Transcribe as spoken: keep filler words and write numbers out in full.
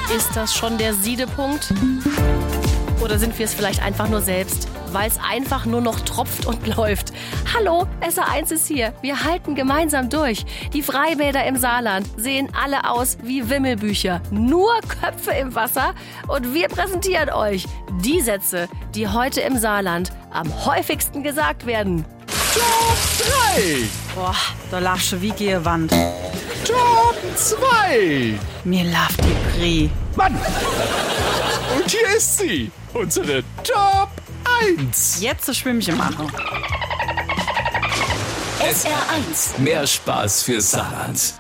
Ist das schon der Siedepunkt? Oder sind wir es vielleicht einfach nur selbst, weil es einfach nur noch tropft und läuft? Hallo, S A eins ist hier. Wir halten gemeinsam durch. Die Freibäder im Saarland sehen alle aus wie Wimmelbücher. Nur Köpfe im Wasser. Und wir präsentieren euch die Sätze, die heute im Saarland am häufigsten gesagt werden. Top drei. Boah, da lach schon wie Gehwand. Top zwei. Mir lacht die Brie. Mann! Und hier ist sie, unsere Top eins. Jetzt so Schwimmchen machen. S R eins. Mehr Spaß für Saarland.